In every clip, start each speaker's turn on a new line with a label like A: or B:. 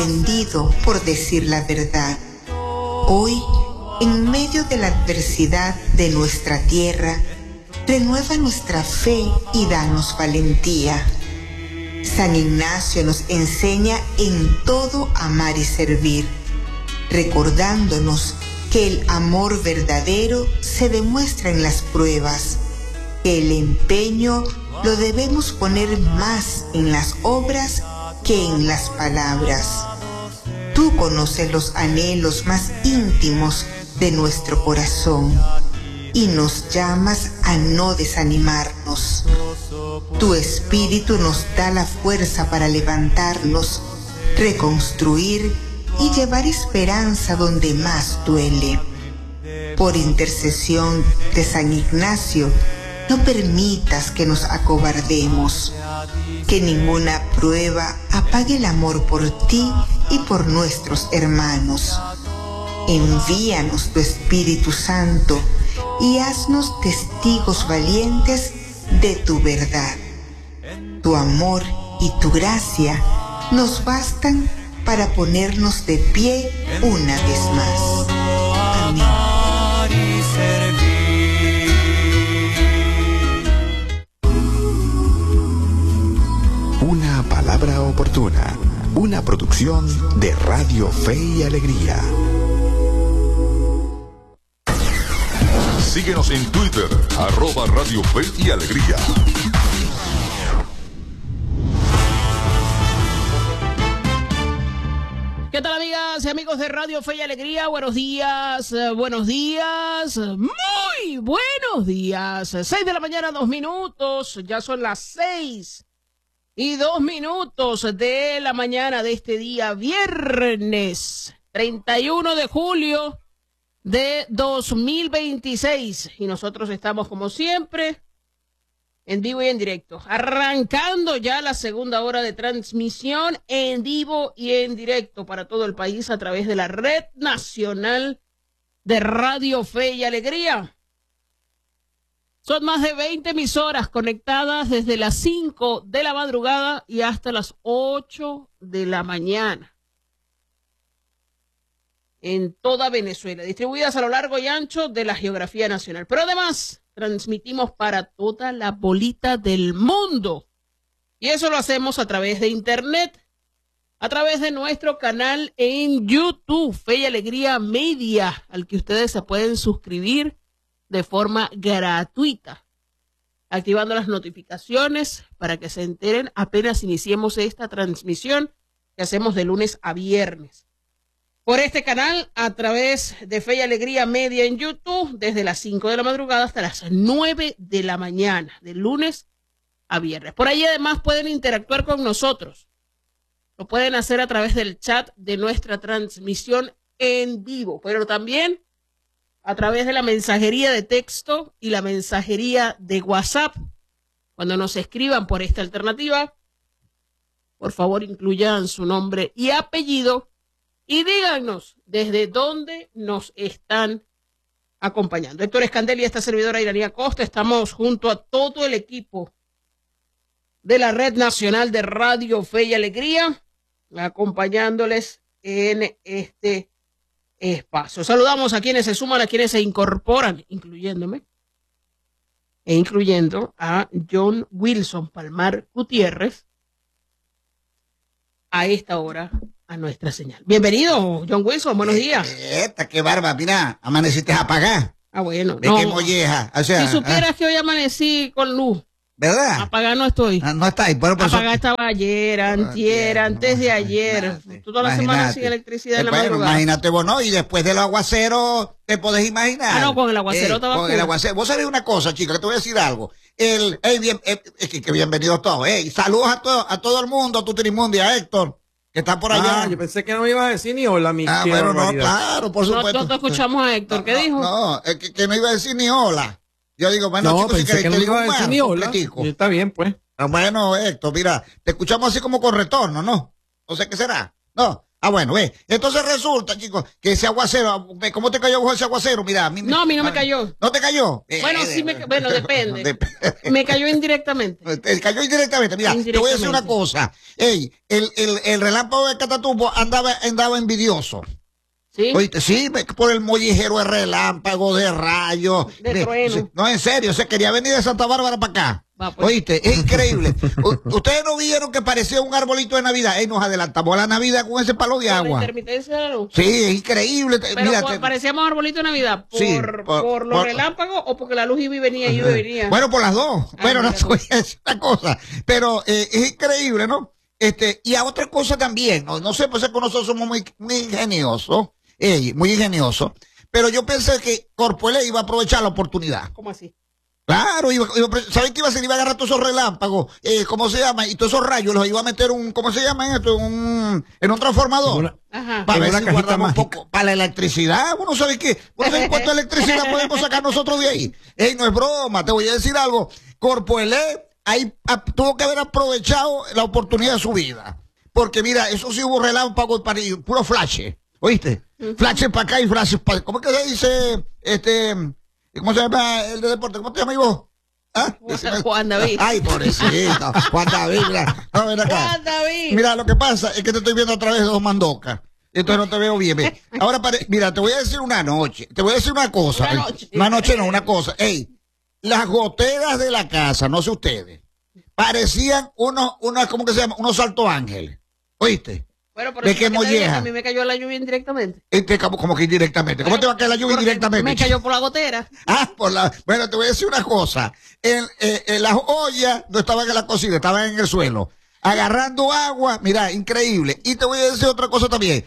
A: rendido por decir la verdad. Hoy, en medio de la adversidad de nuestra tierra, renueva nuestra fe y danos valentía. San Ignacio nos enseña en todo amar y servir, recordándonos que el amor verdadero se demuestra en las pruebas, que el empeño lo debemos poner más en las obras que en las palabras. Tú conoces los anhelos más íntimos de nuestro corazón y nos llamas a no desanimarnos. Tu espíritu nos da la fuerza para levantarnos, reconstruir y llevar esperanza donde más duele. Por intercesión de San Ignacio, no permitas que nos acobardemos, que ninguna prueba apague el amor por ti y por nuestros hermanos. Envíanos tu Espíritu Santo y haznos testigos valientes de tu verdad. Tu amor y tu gracia nos bastan para ponernos de pie una vez más. Amén.
B: Una palabra oportuna, una producción de Radio Fe y Alegría.
C: Síguenos en Twitter, @Radio Fe y Alegría.
D: ¿Qué tal, amigas y amigos de Radio Fe y Alegría? Buenos días, buenos días, muy buenos días. 6 de la mañana, 2 minutos, ya son las 6:02 de la mañana de este día, viernes 31 de julio de 2026. Y nosotros estamos, como siempre, en vivo y en directo, arrancando ya la segunda hora de transmisión en vivo y en directo para todo el país a través de la Red Nacional de Radio Fe y Alegría. Son más de 20 emisoras conectadas desde las 5 de la madrugada y hasta las 8 de la mañana en toda Venezuela, distribuidas a lo largo y ancho de la geografía nacional. Pero además transmitimos para toda la bolita del mundo. Y eso lo hacemos a través de internet, a través de nuestro canal en YouTube, Fe y Alegría Media, al que ustedes se pueden suscribir de forma gratuita, activando las notificaciones para que se enteren apenas iniciemos esta transmisión que hacemos de lunes a viernes. Por este canal, a través de Fe y Alegría Media en YouTube, desde las 5 de la madrugada hasta las 9 de la mañana, de lunes a viernes. Por ahí además pueden interactuar con nosotros. Lo pueden hacer a través del chat de nuestra transmisión en vivo, pero también a través de la mensajería de texto y la mensajería de WhatsApp. Cuando nos escriban por esta alternativa, por favor incluyan su nombre y apellido y díganos desde dónde nos están acompañando. Héctor Escandel y esta servidora Iranía Costa estamos junto a todo el equipo de la Red Nacional de Radio Fe y Alegría, acompañándoles en este espacio. Saludamos a quienes se suman, a quienes se incorporan, incluyéndome, e incluyendo a John Wilson Palmar Gutiérrez a esta hora a nuestra señal. Bienvenido, John Wilson, buenos días.
E: Qué barba, mira, amaneciste apagada.
D: Ah, bueno.
E: ¿De qué molleja? O sea,
D: si supieras que hoy amanecí con luz.
E: ¿Verdad?
D: Apagada no estoy.
E: No estáis. Bueno, pues
D: apagada estaba ayer, antier, antes de ayer. Toda la semana sin electricidad en la madrugada.
E: Imagínate vos, ¿no? Y después del aguacero, ¿te podés imaginar?
D: Ah, no, con el aguacero estaba
E: con el aguacero. Vos sabés una cosa, chica, que te voy a decir algo. Que bienvenidos todos. Saludos a todo el mundo, a Tutirimundi, a Héctor, que está por allá.
F: Yo pensé que no me ibas a decir ni hola, mi
E: Ah, bueno, no, claro, por supuesto.
D: No te escuchamos a Héctor, ¿qué dijo?
E: No, que no iba a decir ni hola. Yo digo, bueno,
F: no,
E: chicos, si queréis
F: que
E: te
F: no
E: digo
F: iba a decir ni hola. Está bien, pues.
E: Bueno, Héctor, mira, te escuchamos así como con retorno, ¿no? No sé qué será. No, Ah, bueno, ve. Entonces resulta, chicos, que ese aguacero, ¿cómo te cayó ese aguacero? Mira, a mí
D: No, a mí no me cayó.
E: ¿No te cayó?
D: Bueno, sí bueno, depende. Me cayó indirectamente.
E: Te cayó indirectamente. Mira, te voy a decir una cosa. Ey, el relámpago de Catatumbo andaba envidioso.
D: ¿Sí?
E: Oíste, sí, por el mollejero de relámpago, de rayo.
D: De trueno.
E: No, en serio, se quería venir de Santa Bárbara para acá.
D: Va, pues.
E: Oíste, es increíble. Ustedes no vieron que parecía un arbolito de Navidad. Nos adelantamos a la Navidad con ese palo de agua.
D: La intermitencia de la luz.
E: Sí, es increíble.
D: Pero
E: mira,
D: parecíamos arbolito de Navidad. ¿Por los relámpagos o porque la luz iba y venía y iba y venía?
E: Bueno, por las dos. Bueno, no te voy a decir una cosa. Pero es increíble, ¿no? Y a otra cosa también. No sé, pues es que nosotros somos muy ingeniosos. Muy ingenioso, pero yo pensé que Corpoelec iba a aprovechar la oportunidad.
D: ¿Cómo así?
E: Claro, ¿sabes qué iba a hacer? Iba a agarrar todos esos relámpagos, ¿cómo se llama? Y todos esos rayos los iba a meter ¿cómo se llama esto? En un transformador. Para ver si guardamos un poco, para la electricidad. Uno sabe qué, cuánta electricidad podemos sacar nosotros de ahí. No es broma, te voy a decir algo. Corpoelec ahí tuvo que haber aprovechado la oportunidad de su vida. Porque mira, eso sí hubo relámpagos para puro flash. ¿Oíste? Flashes para acá y flashes para allá. ¿Cómo es que se dice, cómo se llama el de deporte? ¿Cómo te llamas vos? ¿Ah?
D: Juan David.
E: Ay, pobrecito. Juan David, mira. No, ven acá.
D: Juan David.
E: Mira, lo que pasa es que te estoy viendo a través de dos mandocas. Entonces no te veo bien. Ahora, mira, te voy a decir una noche. Te voy a decir una cosa. Una noche no, una cosa. Las goteras de la casa, no sé ustedes, parecían ¿cómo que se llama? Unos salto ángeles. ¿Oíste?
D: Bueno, pero
E: ¿de qué molleja?
D: A mí me cayó la lluvia indirectamente.
E: ¿Cómo que indirectamente? ¿Cómo te va a caer la lluvia indirectamente?
D: Me cayó por la gotera.
E: Bueno, te voy a decir una cosa. Las ollas no estaban en la cocina, estaban en el suelo. Agarrando agua, mira, increíble. Y te voy a decir otra cosa también.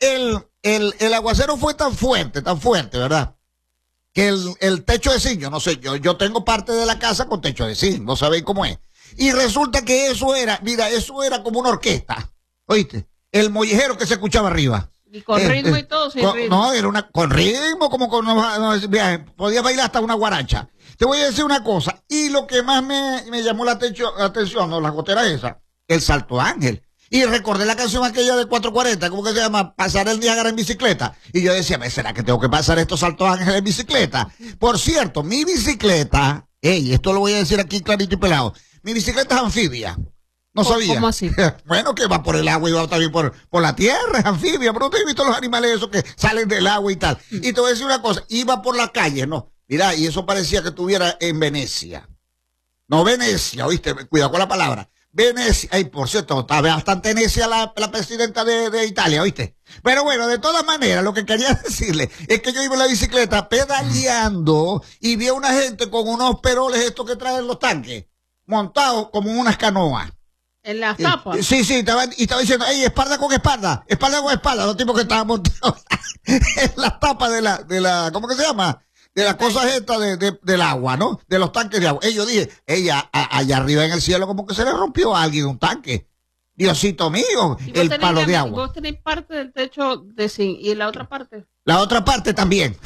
E: El aguacero fue tan fuerte, ¿verdad? Que el techo de zinc, yo no sé, yo tengo parte de la casa con techo de zinc, no sabéis cómo es. Y resulta que eso era como una orquesta. ¿Oíste? El mollejero que se escuchaba arriba.
D: Y con ritmo y todo, sin ritmo.
E: No, era con ritmo, como podía bailar hasta una guaracha. Te voy a decir una cosa, y lo que más me llamó la atención, ¿no? Las goteras esas, el Salto Ángel. Y recordé la canción aquella de 440, ¿cómo que se llama? Pasar el Niágara en bicicleta. Y yo decía, ¿será que tengo que pasar estos Saltos Ángeles en bicicleta? Por cierto, mi bicicleta, esto lo voy a decir aquí clarito y pelado, mi bicicleta es anfibia. No sabía.
D: ¿Cómo así?
E: Bueno, que va por el agua y va también por la tierra, es anfibia, pero no he visto los animales esos que salen del agua y tal. Y te voy a decir una cosa, iba por la calle, ¿no? Mira, y eso parecía que estuviera en Venecia. No Venecia, ¿oíste? Cuidado con la palabra. Venecia, por cierto, está bastante necia la presidenta de Italia, ¿oíste? Pero bueno, de todas maneras, lo que quería decirle es que yo iba en la bicicleta pedaleando y vi a una gente con unos peroles estos que traen los tanques, montados como unas canoas.
D: ¿En las tapas?
E: Sí, estaba diciendo, espalda con espalda, los tipos que estaban montados en las tapas de la, ¿cómo que se llama? De las cosas estas del agua, ¿no? De los tanques de agua. Yo dije, allá arriba en el cielo como que se le rompió a alguien un tanque. Diosito mío, el palo de agua.
D: ¿Vos tenéis parte del techo de zinc y la otra parte?
E: La otra parte también.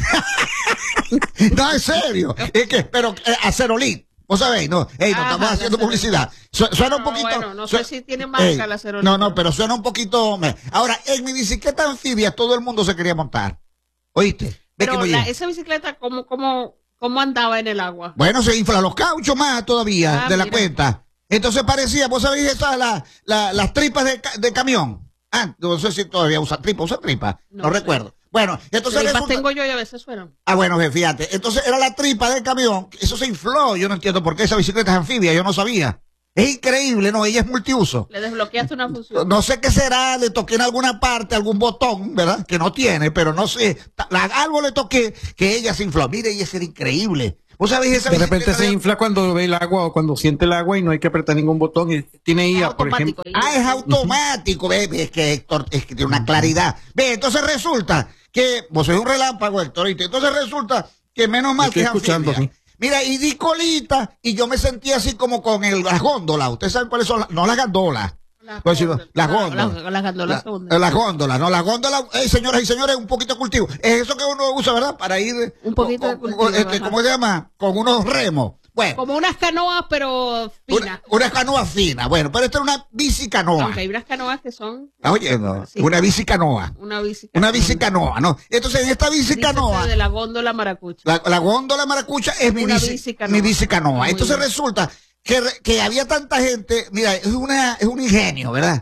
E: No, en serio. Pero acerolí. ¿Vos sabéis? No, estamos haciendo publicidad. Suena un poquito.
D: Bueno, no sé si tiene marca la acerolí.
E: No, pero suena un poquito. Ahora, en mi bicicleta anfibia todo el mundo se quería montar. ¿Oíste?
D: Pero esa bicicleta, ¿cómo andaba en el agua?
E: Bueno, se infla los cauchos más todavía de la cuenta. Entonces parecía, ¿vos sabéis esas las tripas de camión? No sé si todavía usa tripa, no recuerdo. Bueno, entonces
D: tripas tengo yo y a veces suenan.
E: Bueno, fíjate, entonces era la tripa del camión, eso se infló, yo no entiendo por qué esa bicicleta es anfibia, yo no sabía. Es increíble, ¿no? Ella es multiuso.
D: Le desbloqueaste una función.
E: No sé qué será, le toqué en alguna parte, algún botón, ¿verdad? Que no tiene, pero no sé. Algo le toqué que ella se infló. Mire, y eso era increíble. ¿Vos sabés esa
F: de repente se infla cuando ve el agua o cuando siente el agua y no hay que apretar ningún botón. Y tiene IA, por ejemplo.
E: Es automático, ve. Es que Héctor, es que tiene una claridad. Ve, entonces resulta que vos sois un relámpago, Héctor. Entonces resulta que menos mal que es anfibia. Sí. Mira, y di colita y yo me sentí así como con las góndolas. ¿Ustedes saben cuáles son? No las gandolas. Las góndolas.
D: Las góndolas.
E: Las góndolas, no, las góndolas, señoras y señores, un poquito de cultivo. Es eso que uno usa, ¿verdad? Para ir.
D: Un poquito de cultivo.
E: ¿Cómo se llama? Con unos remos. Bueno.
D: Como unas canoas, pero finas.
E: Una canoa fina. Bueno, pero esta es una bicicanoa.
D: Aunque hay unas canoas que son...
E: Oye, no, sí, una bicicanoa.
D: Una
E: bicicanoa, ¿no? Entonces, en esta bicicanoa...
D: de la góndola maracucha.
E: La góndola maracucha es mi bicicanoa. Entonces resulta que había tanta gente, mira, es un ingenio, ¿verdad?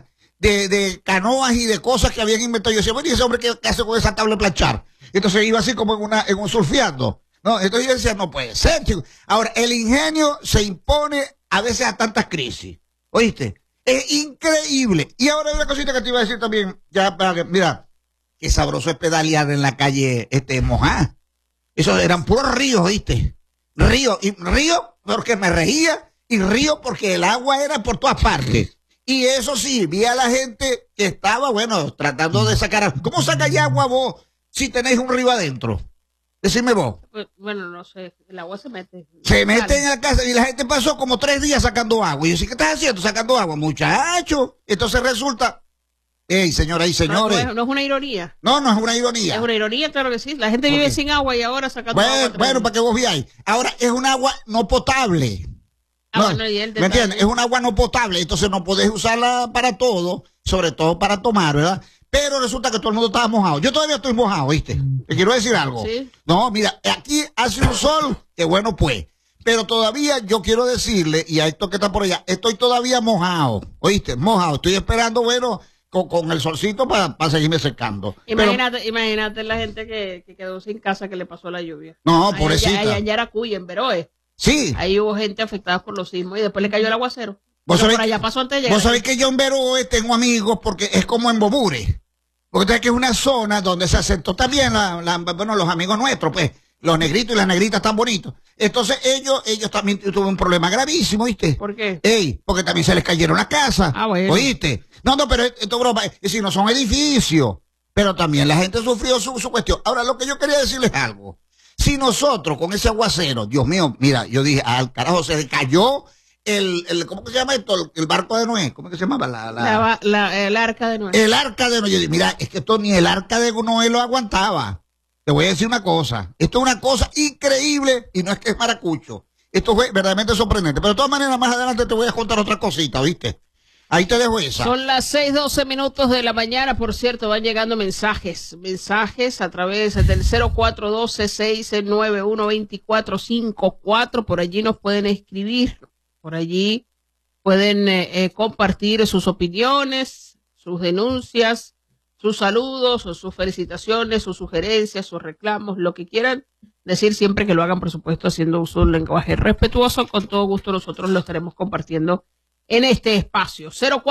E: De canoas y de cosas que habían inventado. Yo decía, bueno, ¿y ese hombre qué hace con esa tabla de planchar? Entonces iba así como en un surfeando. No, entonces yo decía, no puede ser, chico. Ahora, el ingenio se impone a veces a tantas crisis. ¿Oíste? Es increíble. Y ahora hay una cosita que te iba a decir también, ya para que, mira, qué sabroso es pedalear en la calle Mojá. Esos eran puros ríos, ¿oíste? Río porque me reía y río porque el agua era por todas partes. Y eso sí, vi a la gente que estaba, bueno, tratando de sacar... ¿Cómo sacáis agua vos si tenéis un río adentro? Decime vos.
D: Bueno, no sé, el agua se mete.
E: Se mete en la casa y la gente pasó como 3 días sacando agua. Y yo decía, ¿qué estás haciendo? Sacando agua, muchacho. Entonces resulta... señoras y señores.
D: No es una ironía.
E: No es una ironía.
D: Es una ironía, claro que sí. La gente vive sin agua y ahora sacando agua.
E: Bueno, para que vos veáis. Ahora es un agua no potable. ¿Me entiendes? Es un agua no potable, entonces no podés usarla para todo, sobre todo para tomar, ¿verdad? Pero resulta que todo el mundo estaba mojado. Yo todavía estoy mojado, ¿viste? Te quiero decir algo. ¿Sí? No, mira, aquí hace un sol que bueno pues. Pero todavía yo quiero decirle, y a esto que está por allá, estoy todavía mojado, ¿oíste? Mojado. Estoy esperando, bueno, con el solcito para seguirme secando.
D: Imagínate la gente que quedó sin casa que le pasó la lluvia.
E: No, pobrecita.
D: Allá en Yaracuy, en Beroe.
E: Sí.
D: Ahí hubo gente afectada por los sismos y después le cayó el aguacero. Por allá pasó antes de llegar.
E: Vos sabés que yo en Beroe tengo amigos porque es como en Bobure. Porque es que es una zona donde se asentó también los amigos nuestros, pues, los negritos y las negritas tan bonitos. Entonces ellos también tuvieron un problema gravísimo, ¿viste?
D: ¿Por qué?
E: Porque también se les cayeron las casas.
D: Bueno.
E: ¿Oíste? No, pero esto broma, es decir, no son edificios. Pero también la gente sufrió su cuestión. Ahora, lo que yo quería decirles algo. Si nosotros con ese aguacero, Dios mío, mira, yo dije, al carajo, se le cayó ¿cómo que se llama esto? El barco de Noé, ¿cómo que se llamaba?
D: El arca de Noé.
E: El arca de Noé. Yo dije, mira, es que esto ni el arca de Noé lo aguantaba. Te voy a decir una cosa, esto es una cosa increíble y no es que es maracucho. Esto fue verdaderamente sorprendente. Pero de todas maneras, más adelante te voy a contar otra cosita, ¿viste? Ahí te dejo esa.
D: Son las 6:12 de la mañana. Por cierto, van llegando mensajes a través del 0412-691-2454. Por allí nos pueden escribir, por allí pueden compartir sus opiniones, sus denuncias, sus saludos, o sus felicitaciones, sus sugerencias, sus reclamos, lo que quieran decir, siempre que lo hagan, por supuesto, haciendo uso de un lenguaje respetuoso. Con todo gusto nosotros lo estaremos compartiendo en este espacio.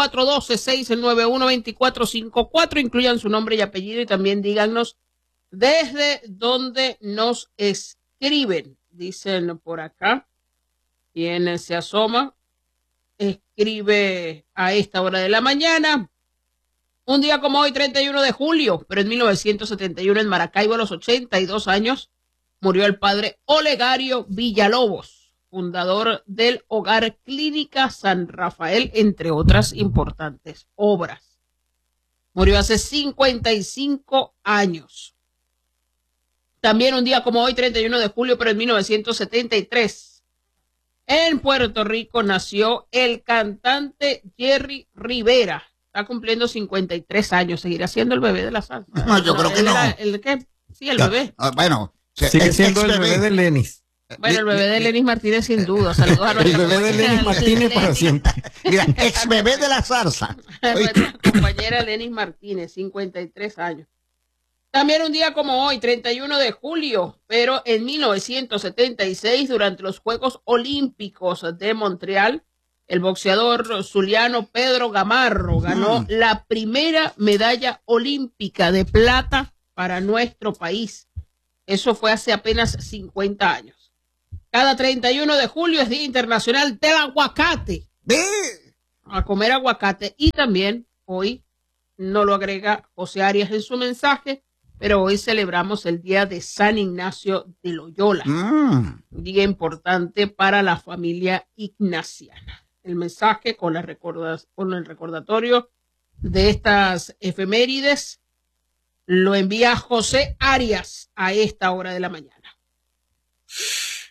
D: 0412-691-2454. Incluyan su nombre y apellido y también díganos desde dónde nos escriben. Dicen por acá, quien se asoma, escribe a esta hora de la mañana. Un día como hoy, 31 de julio, pero en 1971 en Maracaibo, a los 82 años, murió el padre Olegario Villalobos, fundador del Hogar Clínica San Rafael, entre otras importantes obras. Murió hace 55 años. También un día como hoy, 31 de julio, pero en 1973, en Puerto Rico nació el cantante Jerry Rivera. Está cumpliendo 53 años. ¿Seguirá siendo el bebé de la salsa?
E: No, yo creo que no.
D: Sí, el bebé.
E: Bueno,
F: sigue siendo el bebé de Lenis.
D: Bueno, el bebé de Lenis Martínez, sin duda. Saludos a
F: el bebé de Lenis Martínez para siempre.
E: Mira, ex bebé de la salsa.
D: Nuestra compañera Lenis Martínez, 53 años. También un día como hoy, 31 de julio, pero en 1976, durante los Juegos Olímpicos de Montreal, el boxeador zuliano Pedro Gamarro ganó la primera medalla olímpica de plata para nuestro país. Eso fue hace apenas 50 años. Cada 31 de julio es Día Internacional del Aguacate. A comer aguacate. Y también hoy, no lo agrega José Arias en su mensaje, pero hoy celebramos el Día de San Ignacio de Loyola. Un día importante para la familia ignaciana. El mensaje con el recordatorio de estas efemérides lo envía José Arias a esta hora de la mañana.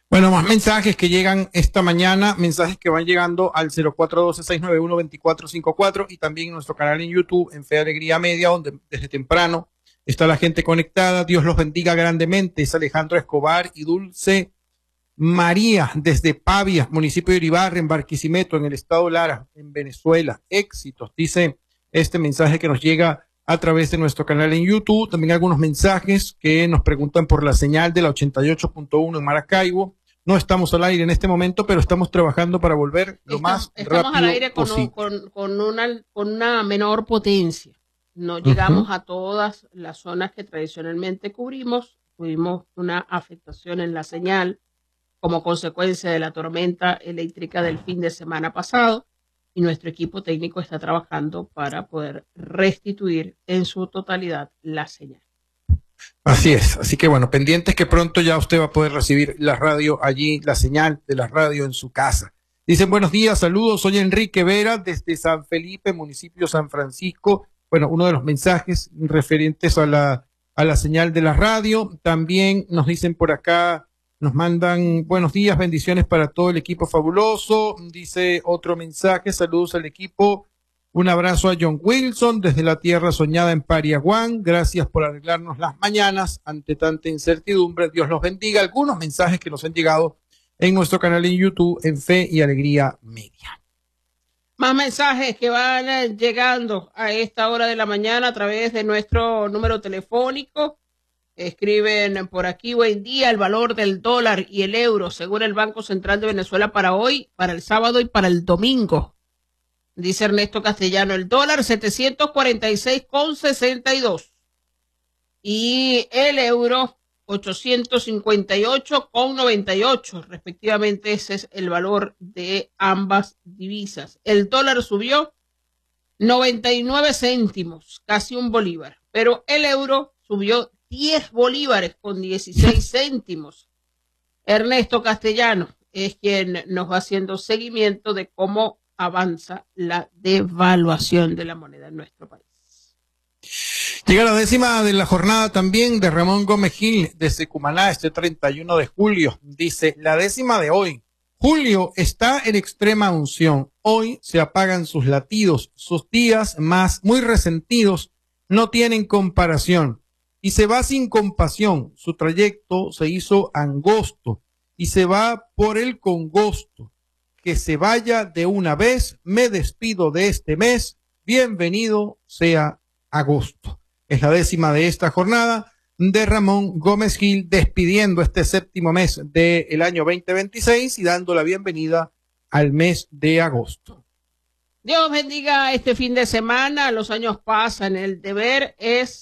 F: Bueno, más mensajes que llegan esta mañana, mensajes que van llegando al 0412-691-2454 y también en nuestro canal en YouTube, en Fe Alegría Media, donde desde temprano está la gente conectada. Dios los bendiga grandemente. Es Alejandro Escobar y Dulce María, desde Pavia, municipio de Uribarri, en Barquisimeto, en el estado Lara, en Venezuela. Éxitos, dice este mensaje que nos llega a través de nuestro canal en YouTube. También algunos mensajes que nos preguntan por la señal de la 88.1 en Maracaibo. No estamos al aire en este momento, pero estamos trabajando para volver lo más rápido
D: al aire
F: posible.
D: con una menor potencia. No llegamos a todas las zonas que tradicionalmente cubrimos. Tuvimos una afectación en la señal como consecuencia de la tormenta eléctrica del fin de semana pasado. Y nuestro equipo técnico está trabajando para poder restituir en su totalidad la señal.
F: Así es, así que bueno, pendientes que pronto ya usted va a poder recibir la radio allí, la señal de la radio en su casa. Dicen buenos días, saludos, soy Enrique Vera desde San Felipe, municipio San Francisco. Bueno, uno de los mensajes referentes a la señal de la radio. También nos dicen por acá, nos mandan buenos días, bendiciones para todo el equipo fabuloso. Dice otro mensaje, saludos al equipo. Un abrazo a John Wilson desde la tierra soñada en Pariaguán. Gracias por arreglarnos las mañanas ante tanta incertidumbre. Dios los bendiga. Algunos mensajes que nos han llegado en nuestro canal en YouTube en Fe y Alegría Media.
D: Más mensajes que van llegando a esta hora de la mañana a través de nuestro número telefónico. Escriben por aquí, buen día, el valor del dólar y el euro según el Banco Central de Venezuela para hoy, para el sábado y para el domingo. Dice Ernesto Castellano, el dólar 746,62 y el euro 858,98, respectivamente. Ese es el valor de ambas divisas. El dólar subió 99 céntimos, casi un bolívar, pero el euro subió 10 bolívares con 16 céntimos. Ernesto Castellano es quien nos va haciendo seguimiento de cómo avanza la devaluación de la moneda en nuestro país.
F: Llega la 10ª de la jornada también de Ramón Gómez Gil desde Cumaná, este 31 de julio. Dice, la 10ª de hoy. Julio está en extrema unción. Hoy se apagan sus latidos. Sus días más muy resentidos no tienen comparación. Y se va sin compasión. Su trayecto se hizo angosto y se va por el congosto. Que se vaya de una vez. Me despido de este mes. Bienvenido sea agosto. Es la 10ª de esta jornada de Ramón Gómez Gil, despidiendo este 7º mes del año 2026 y dando la bienvenida al mes de agosto.
D: Dios bendiga este fin de semana. Los años pasan. El deber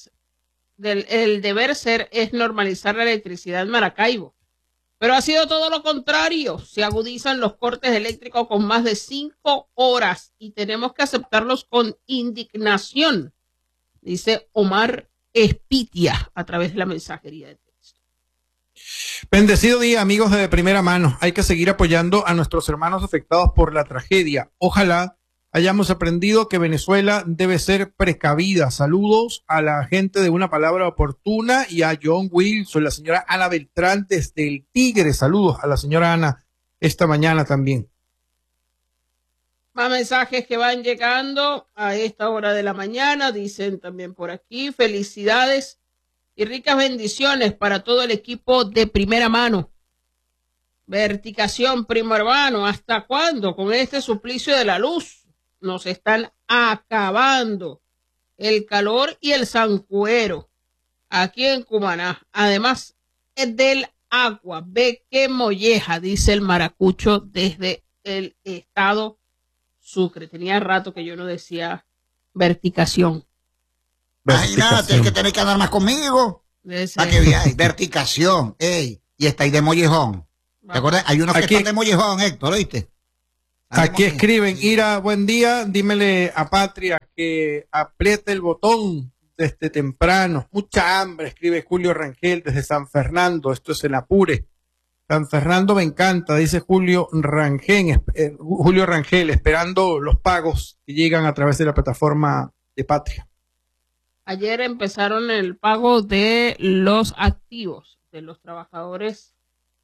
D: ser es normalizar la electricidad en Maracaibo. Pero ha sido todo lo contrario. Se agudizan los cortes eléctricos con más de 5 horas y tenemos que aceptarlos con indignación, dice Omar Espitia a través de la mensajería de texto.
F: Bendecido día, amigos de Primera Mano. Hay que seguir apoyando a nuestros hermanos afectados por la tragedia. Ojalá hayamos aprendido que Venezuela debe ser precavida. Saludos a la gente de Una Palabra Oportuna y a John Wilson, la señora Ana Beltrán desde el Tigre. Saludos a la señora Ana esta mañana también.
D: Más mensajes que van llegando a esta hora de la mañana. Dicen también por aquí, felicidades y ricas bendiciones para todo el equipo de Primera Mano. Verticación, Primo Hermano, ¿hasta cuándo? Con este suplicio de la luz nos están acabando el calor y el zancuero aquí en Cumaná. Además del agua, ve qué molleja, dice el maracucho desde el estado Sucre. Tenía rato que yo no decía verticación.
E: Imagínate, que tenés que andar más conmigo. Para que veáis, verticación, ey, y está ahí de mollejón. ¿Te acuerdas? Hay unos que están de mollejón, Héctor, ¿oíste?
F: Aquí escriben, Ira, buen día, dímele a Patria que apriete el botón desde temprano. Mucha hambre, escribe Julio Rangel desde San Fernando, esto es en Apure. San Fernando me encanta, dice Julio Rangel, esperando los pagos que llegan a través de la plataforma de Patria.
D: Ayer empezaron el pago de los activos de los trabajadores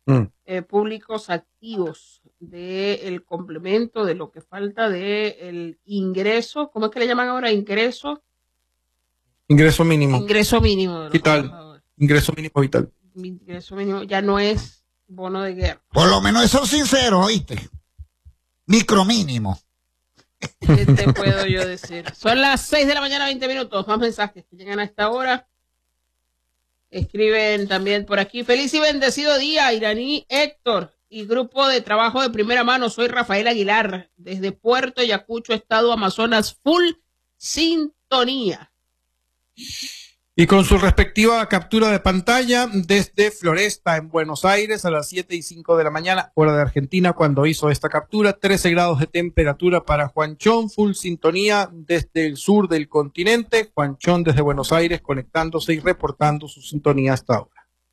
D: públicos activos del complemento de lo que falta del ingreso. ¿Cómo es que le llaman ahora? Ingreso mínimo. Ingreso mínimo.
F: Vital. Ingreso mínimo vital.
D: Ingreso mínimo ya no es bono de guerra.
E: Por lo menos son sinceros, ¿oíste? Micromínimo.
D: ¿Qué te puedo yo decir? Son las 6 de la mañana, 20 minutos. Más mensajes que llegan a esta hora. Escriben también por aquí. Feliz y bendecido día, Iraní Héctor y grupo de trabajo de primera mano. Soy Rafael Aguilar, desde Puerto Ayacucho, Estado Amazonas, full sintonía.
F: Y con su respectiva captura de pantalla desde Floresta, en Buenos Aires, a las 7:05 de la mañana, hora de Argentina, cuando hizo esta captura, 13 grados de temperatura para Juanchón, full sintonía desde el sur del continente, Juanchón desde Buenos Aires conectándose y reportando su sintonía hasta ahora.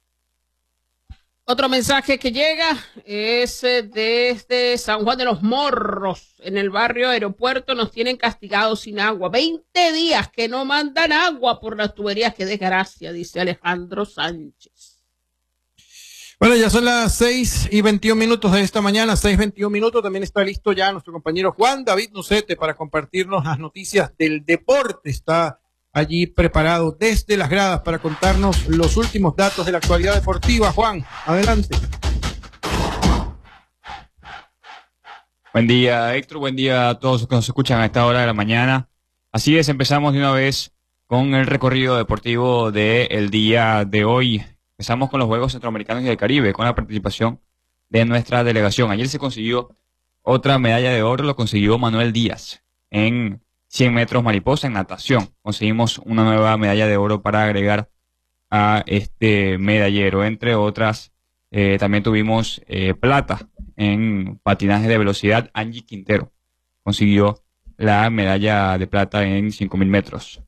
D: Otro mensaje que llega es desde San Juan de los Morros, en el barrio Aeropuerto. Nos tienen castigados sin agua. 20 días que no mandan agua por las tuberías. Qué desgracia, dice Alejandro Sánchez.
F: Bueno, ya son las 6:21 de esta mañana, 6:21. También está listo ya nuestro compañero Juan David Nucete para compartirnos las noticias del deporte. Está allí preparado desde las gradas para contarnos los últimos datos de la actualidad deportiva. Juan, adelante.
G: Buen día, Héctor. Buen día a todos los que nos escuchan a esta hora de la mañana. Así es, empezamos de una vez con el recorrido deportivo del día de hoy. Empezamos con los Juegos Centroamericanos y del Caribe, con la participación de nuestra delegación. Ayer se consiguió otra medalla de oro, lo consiguió Manuel Díaz en 100 metros mariposa en natación. Conseguimos una nueva medalla de oro para agregar a este medallero. Entre otras, también tuvimos plata en patinaje de velocidad. Angie Quintero consiguió la medalla de plata en 5.000 metros.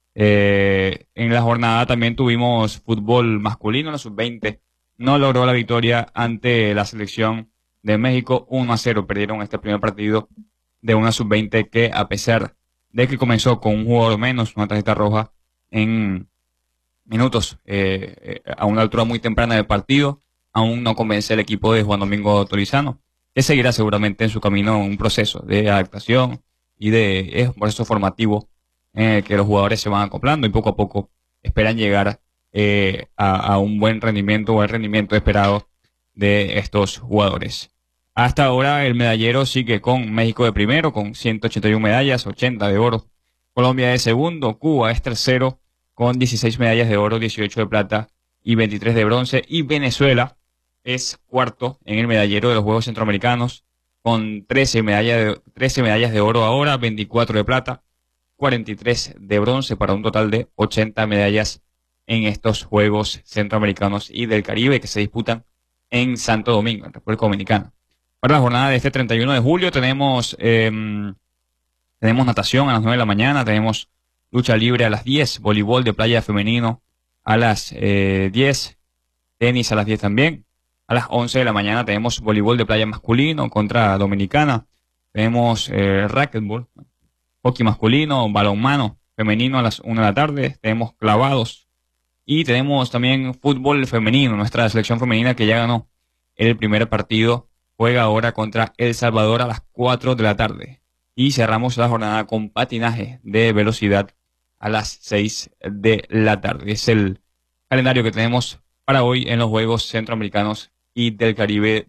G: En la jornada también tuvimos fútbol masculino. La sub-20 no logró la victoria ante la selección de México. 1-0 perdieron este primer partido de una sub-20 que, a pesar de que comenzó con un jugador menos, una tarjeta roja en minutos, a una altura muy temprana del partido, aún no convence el equipo de Juan Domingo Torizano, que seguirá seguramente en su camino un proceso de adaptación y de un proceso formativo en el que los jugadores se van acoplando y poco a poco esperan llegar a un buen rendimiento o el rendimiento esperado de estos jugadores. Hasta ahora el medallero sigue con México de primero, con 181 medallas, 80 de oro. Colombia de segundo, Cuba es tercero, con 16 medallas de oro, 18 de plata y 23 de bronce. Y Venezuela es cuarto en el medallero de los Juegos Centroamericanos, con 13 medallas de oro ahora, 24 de plata, 43 de bronce, para un total de 80 medallas en estos Juegos Centroamericanos y del Caribe que se disputan en Santo Domingo, en República Dominicana. Para la jornada de este 31 de julio tenemos natación a las 9 de la mañana, tenemos lucha libre a las 10, voleibol de playa femenino a las 10, tenis a las 10 también. A las 11 de la mañana tenemos voleibol de playa masculino contra Dominicana, tenemos racquetball, hockey masculino, balonmano femenino a las 1 de la tarde, tenemos clavados y tenemos también fútbol femenino, nuestra selección femenina que ya ganó el primer partido. Juega ahora contra El Salvador a las 4 de la tarde. Y cerramos la jornada con patinaje de velocidad a las 6 de la tarde. Es el calendario que tenemos para hoy en los Juegos Centroamericanos y del Caribe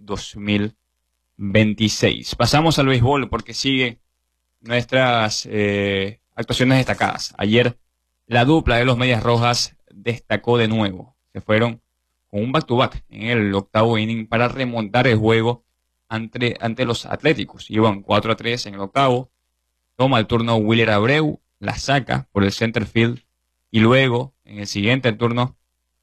G: 2026. Pasamos al béisbol porque sigue nuestras actuaciones destacadas. Ayer la dupla de los Medias Rojas destacó de nuevo. Se fueron con un back-to-back en el octavo inning para remontar el juego ante los Atléticos. Iban 4-3 en el octavo. Toma el turno Willer Abreu, la saca por el center field y luego en el siguiente turno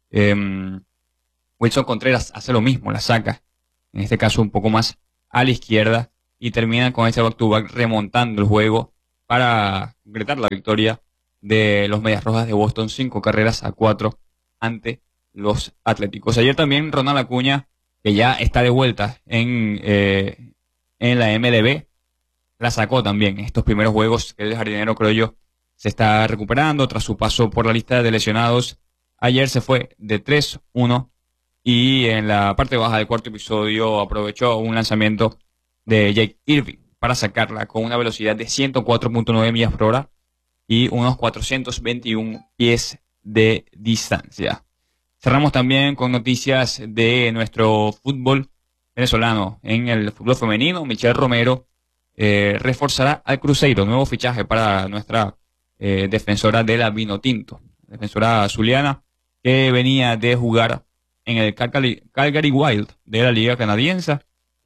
G: Wilson Contreras hace lo mismo, la saca, en este caso un poco más a la izquierda, y terminan con este back-to-back remontando el juego para concretar la victoria de los Medias Rojas de Boston, 5-4 ante los Atléticos. Ayer también Ronald Acuña, que ya está de vuelta en la MLB, la sacó también en estos primeros juegos que el jardinero, creo yo, se está recuperando tras su paso por la lista de lesionados. Ayer se fue de 3-1 y en la parte baja del cuarto episodio aprovechó un lanzamiento de Jake Irving para sacarla con una velocidad de 104.9 millas por hora y unos 421 pies de distancia. Cerramos también con noticias de nuestro fútbol venezolano. En el fútbol femenino, Michelle Romero reforzará al Cruzeiro, nuevo fichaje para nuestra defensora de la Vinotinto, defensora zuliana, que venía de jugar en el Calgary Wild de la Liga Canadiense.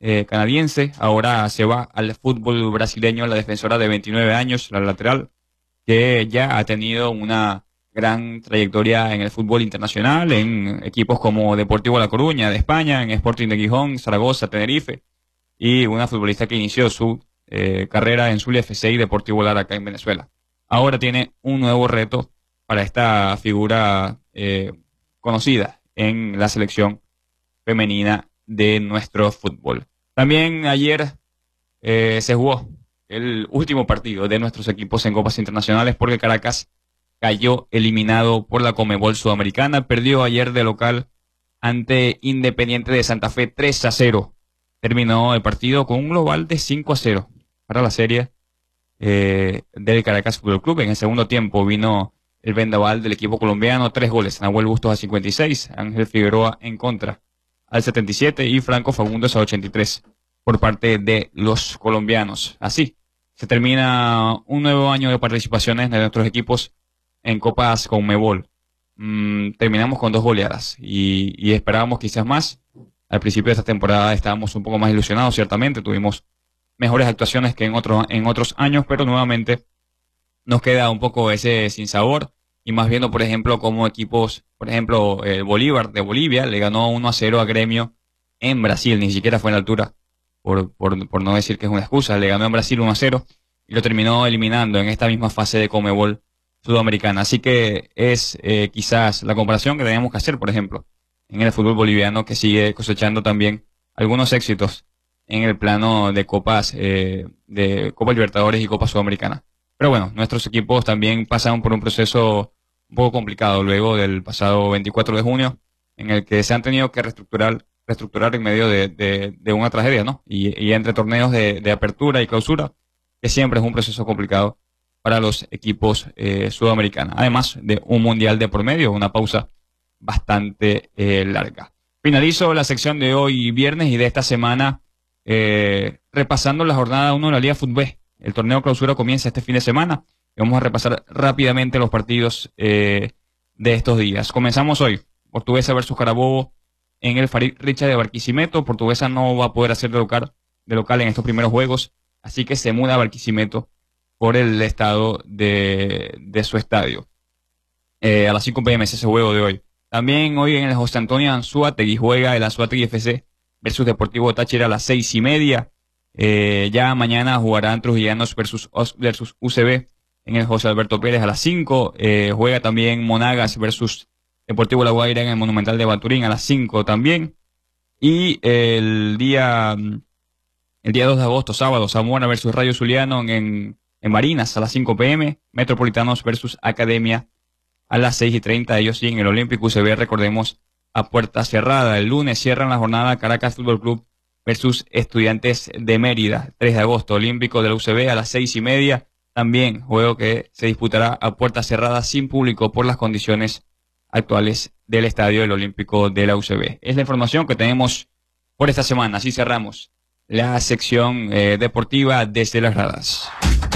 G: Ahora se va al fútbol brasileño, la defensora de 29 años, la lateral, que ya ha tenido una gran trayectoria en el fútbol internacional, en equipos como Deportivo La Coruña de España, en Sporting de Gijón, Zaragoza, Tenerife, y una futbolista que inició su carrera en Zulia FC y Deportivo Lara acá en Venezuela. Ahora tiene un nuevo reto para esta figura conocida en la selección femenina de nuestro fútbol. También ayer se jugó el último partido de nuestros equipos en copas internacionales, porque Caracas cayó eliminado por la Conmebol Sudamericana. Perdió ayer de local ante Independiente de Santa Fe 3-0. Terminó el partido con un global de 5-0 para la serie del Caracas Fútbol Club. En el segundo tiempo vino el vendaval del equipo colombiano, 3 goles. Nahuel Bustos a 56, Ángel Figueroa en contra al 77 y Franco Fagundes a 83 por parte de los colombianos. Así se termina un nuevo año de participaciones de nuestros equipos en Copas Conmebol. Terminamos con 2 goleadas y esperábamos quizás más. Al principio de esta temporada estábamos un poco más ilusionados, ciertamente. Tuvimos mejores actuaciones que en otros años, pero nuevamente nos queda un poco ese sinsabor. Y más viendo, por ejemplo, como equipos, por ejemplo, el Bolívar de Bolivia le ganó 1-0 a Gremio en Brasil. Ni siquiera fue en la altura, por no decir que es una excusa. Le ganó en Brasil 1-0 y lo terminó eliminando en esta misma fase de Conmebol Sudamericana. Así que es quizás la comparación que tenemos que hacer, por ejemplo, en el fútbol boliviano, que sigue cosechando también algunos éxitos en el plano de copas, de Copa Libertadores y Copa Sudamericana. Pero bueno, nuestros equipos también pasaron por un proceso un poco complicado luego del pasado 24 de junio, en el que se han tenido que reestructurar en medio de una tragedia, ¿no? Y entre torneos de apertura y clausura, que siempre es un proceso complicado para los equipos sudamericanos, además de un mundial de por medio, una pausa bastante larga. Finalizo la sección de hoy viernes y de esta semana repasando la jornada 1 de la Liga Fútbol. El torneo clausura comienza este fin de semana y vamos a repasar rápidamente los partidos de estos días. Comenzamos hoy, Portuguesa versus Carabobo en el Farid Richa de Barquisimeto. Portuguesa no va a poder hacer de local en estos primeros juegos, así que se muda a Barquisimeto por el estado de su estadio. A las 5 p.m. ese juego de hoy. También hoy en el José Antonio Anzoátegui juega el Anzoátegui FC versus Deportivo Táchira a las 6:30. Ya mañana jugarán Trujillanos versus UCB en el José Alberto Pérez a las 5. Juega también Monagas versus Deportivo La Guaira en el Monumental de Baturín a las 5 también. Y el día 2 de agosto, sábado, Zamora versus Rayo Zuliano en Barinas a las 5 p.m. Metropolitanos versus Academia a las 6:30. Ellos sí en el Olímpico UCB, recordemos, a puerta cerrada. El lunes cierran la jornada Caracas Fútbol Club versus Estudiantes de Mérida, 3 de agosto, Olímpico de la UCB a las 6:30. También juego que se disputará a puerta cerrada sin público por las condiciones actuales del estadio del Olímpico de la UCB. Es la información que tenemos por esta semana. Así cerramos la sección deportiva desde las gradas.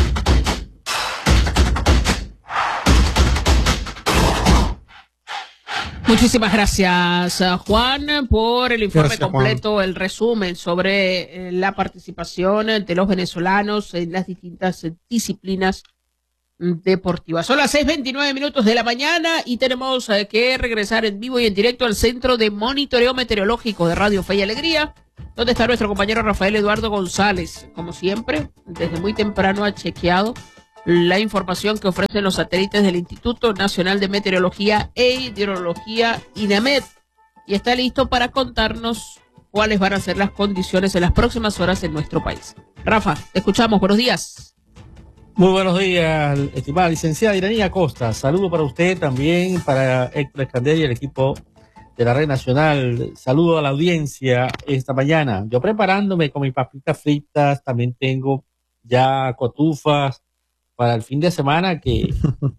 D: Muchísimas gracias, Juan, por el informe completo, Juan. El resumen sobre la participación de los venezolanos en las distintas disciplinas deportivas. Son las 6:29 de la mañana y tenemos que regresar en vivo y en directo al Centro de Monitoreo Meteorológico de Radio Fe y Alegría, donde está nuestro compañero Rafael Eduardo González. Como siempre, desde muy temprano ha chequeado la información que ofrecen los satélites del Instituto Nacional de Meteorología e Hidrología, INAMED, y está listo para contarnos cuáles van a ser las condiciones en las próximas horas en nuestro país. Rafa, te escuchamos. Buenos días.
H: Muy buenos días, estimada licenciada Iranía Costa. Saludo para usted también, para Héctor Escandel y el equipo de la Red Nacional. Saludo a la audiencia esta mañana. Yo preparándome con mis papitas fritas, también tengo ya cotufas para el fin de semana que,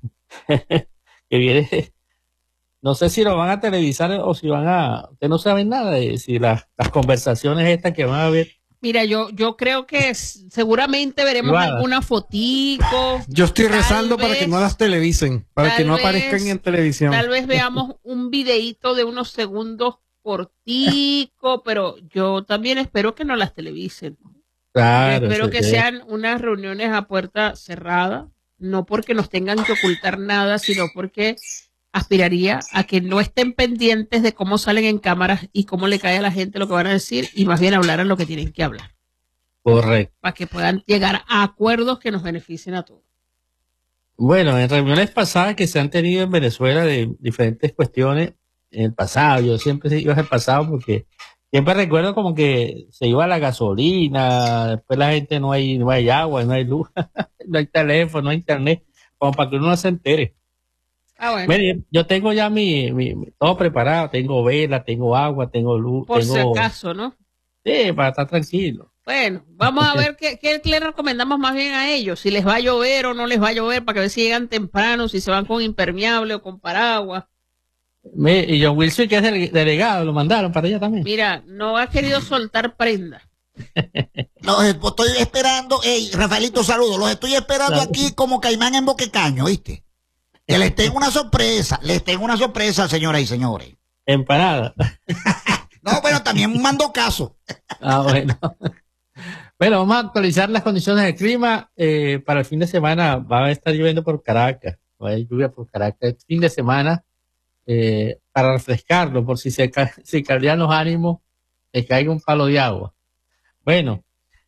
H: que viene. No sé si lo van a televisar o si van a... Ustedes no saben nada de si las conversaciones estas que van a ver.
D: Mira, yo creo que seguramente veremos alguna fotico.
F: Yo estoy rezando para que no las televisen, para que no aparezcan en televisión.
D: Tal vez veamos un videíto de unos segundos cortico, pero yo también espero que no las televisen.
H: Claro.
D: Espero que sean unas reuniones a puerta cerrada, no porque nos tengan que ocultar nada, sino porque aspiraría a que no estén pendientes de cómo salen en cámaras y cómo le cae a la gente lo que van a decir y más bien hablaran lo que tienen que hablar.
H: Correcto.
D: Para que puedan llegar a acuerdos que nos beneficien a todos.
H: Bueno, en reuniones pasadas que se han tenido en Venezuela de diferentes cuestiones, en el pasado, yo siempre iba al pasado porque siempre recuerdo como que se iba la gasolina, después la gente no hay agua, no hay luz, no hay teléfono, no hay internet, como para que uno no se entere.
D: Bueno.
H: Mire, yo tengo ya mi todo preparado, tengo vela, tengo agua, tengo luz.
D: Por si acaso, ¿no?
H: Sí, para estar tranquilo.
D: Bueno, vamos a ver qué le recomendamos más bien a ellos, si les va a llover o no les va a llover, para que ver si llegan temprano, si se van con impermeable o con paraguas.
H: Y John Wilson, que es delegado, lo mandaron para allá también.
D: Mira, no ha querido soltar prenda.
E: Los estoy esperando, Rafaelito, saludos, los estoy esperando aquí como caimán en boquecaño, ¿viste? Que les tengo una sorpresa, señoras y señores.
H: Empanada.
E: No, pero también mando caso.
H: Bueno. Bueno, vamos a actualizar las condiciones del clima. Para el fin de semana va a estar lloviendo por Caracas. Va a haber lluvia por Caracas el fin de semana. Para refrescarlo, por si caldean los ánimos, que caiga un palo de agua. Bueno,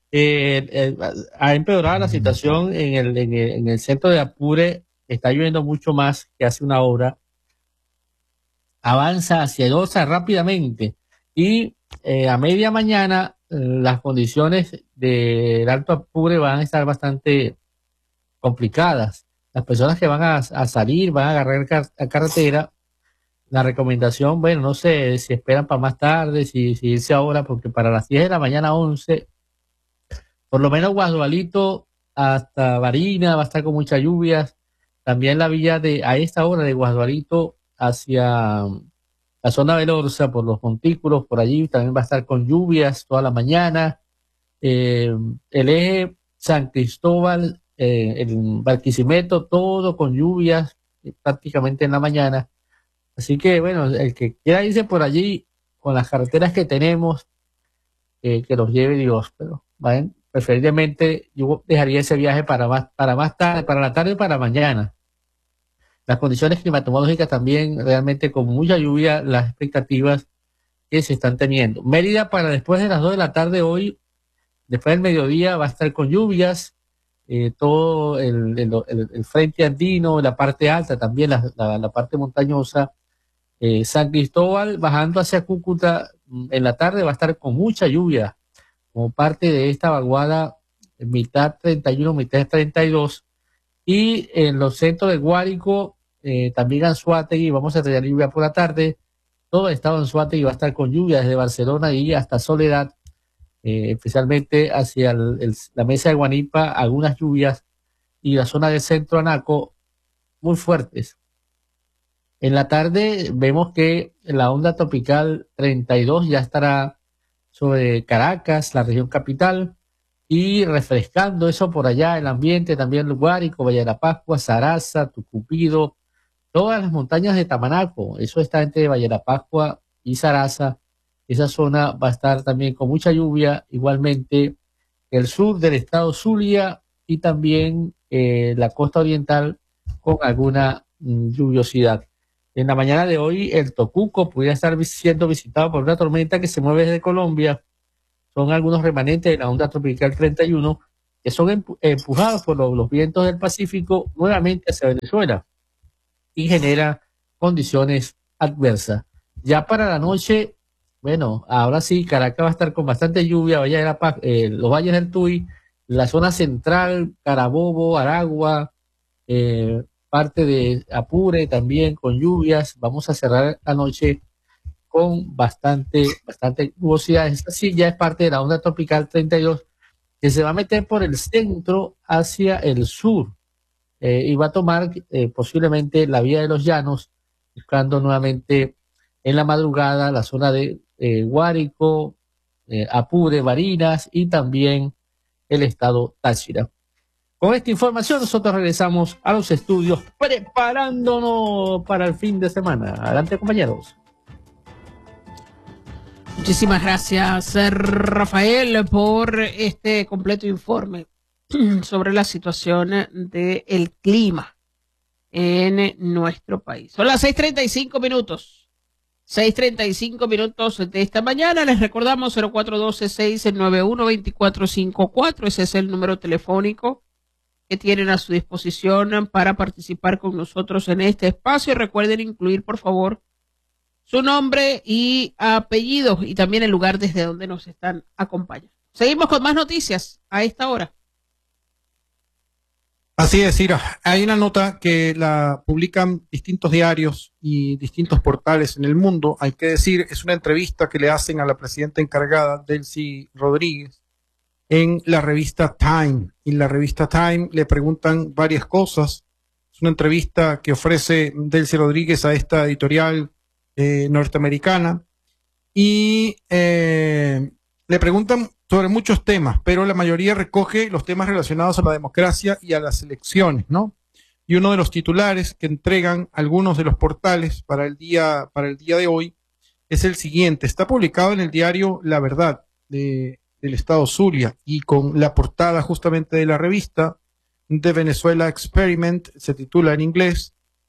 H: ha empeorado la situación en el centro de Apure. Está lloviendo mucho más que hace una hora. Avanza hacia Dosa rápidamente y a media mañana las condiciones del Alto Apure van a estar bastante complicadas. Las personas que van a salir, van a agarrar carretera. La recomendación, bueno, no sé si esperan para más tarde, si irse ahora, porque para las 10 de la mañana, 11, por lo menos Guadualito hasta Barina va a estar con muchas lluvias. También la vía a esta hora de Guadualito hacia la zona de Lorza, por los montículos, por allí también va a estar con lluvias toda la mañana. El eje San Cristóbal, el Barquisimeto, todo con lluvias prácticamente en la mañana. Así que, bueno, el que quiera irse por allí con las carreteras que tenemos, que los lleve Dios, pero ¿vale? Preferiblemente yo dejaría ese viaje para más tarde, para la tarde o para mañana. Las condiciones climatológicas también realmente con mucha lluvia, las expectativas que se están teniendo. Mérida para después de las 2 de la tarde hoy, después del mediodía va a estar con lluvias, todo el frente andino, la parte alta también, la parte montañosa. San Cristóbal bajando hacia Cúcuta en la tarde va a estar con mucha lluvia como parte de esta vaguada mitad 31, mitad 32, y en los centros de Guárico, también Anzoátegui, vamos a tener lluvia por la tarde. Todo el estado de Anzoátegui va a estar con lluvia desde Barcelona y hasta Soledad, especialmente hacia la mesa de Guanipa, algunas lluvias, y la zona del centro Anaco muy fuertes. En la tarde vemos que la onda tropical 32 ya estará sobre Caracas, la región capital, y refrescando eso por allá, el ambiente también Guárico, Valle de la Pascua, Saraza, Tucupido, todas las montañas de Tamanaco. Eso está entre Valle de la Pascua y Saraza. Esa zona va a estar también con mucha lluvia, igualmente el sur del estado Zulia y también la costa oriental con alguna lluviosidad. En la mañana de hoy, el Tocuco pudiera estar siendo visitado por una tormenta que se mueve desde Colombia. Son algunos remanentes de la onda tropical 31 que son empujados por los vientos del Pacífico nuevamente hacia Venezuela y genera condiciones adversas. Ya para la noche, bueno, ahora sí, Caracas va a estar con bastante lluvia, Valle de la Paz, los valles del Tuy, la zona central, Carabobo, Aragua, parte de Apure también con lluvias. Vamos a cerrar la noche con bastante nubosidad. Esta sí ya es parte de la onda tropical 32 que se va a meter por el centro hacia el sur y va a tomar posiblemente la vía de los llanos, buscando nuevamente en la madrugada la zona de Guárico, Apure, Barinas y también el estado Táchira. Con esta información nosotros regresamos a los estudios preparándonos para el fin de semana. Adelante, compañeros.
D: Muchísimas gracias, Rafael, por este completo informe sobre la situación del clima en nuestro país. Son las 6:35 minutos. 6:35 minutos de esta mañana. Les recordamos 0412-691-2454. Ese es el número telefónico que tienen a su disposición para participar con nosotros en este espacio. Recuerden incluir, por favor, su nombre y apellido y también el lugar desde donde nos están acompañando. Seguimos con más noticias a esta hora.
F: Así es, Ira. Hay una nota que la publican distintos diarios y distintos portales en el mundo. Hay que decir, es una entrevista que le hacen a la presidenta encargada, Delcy Rodríguez, en la revista Time. En la revista Time le preguntan varias cosas. Es una entrevista que ofrece Delcy Rodríguez a esta editorial norteamericana y le preguntan sobre muchos temas, pero la mayoría recoge los temas relacionados a la democracia y a las elecciones, ¿no? Y uno de los titulares que entregan algunos de los portales para el día de hoy es el siguiente. Está publicado en el diario La Verdad del estado Zulia y con la portada justamente de la revista de Venezuela Experiment, se titula en inglés.